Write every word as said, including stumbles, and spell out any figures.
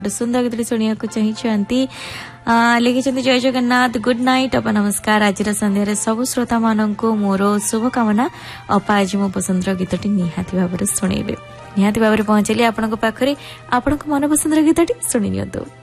सुंदर गीत शुणा चाहिए लिखिं जय जगन्नाथ गुड नाइट अपा नमस्कार आज संध्यार सब श्रोता मान को मोर शुभकामना अपा आज मो पसंद गीतटी निहाती भाव शुणेबे निहाती भाव पहुंचली आपण पाखरे आपण मन पसंद गीतटी शुणी नियंतु।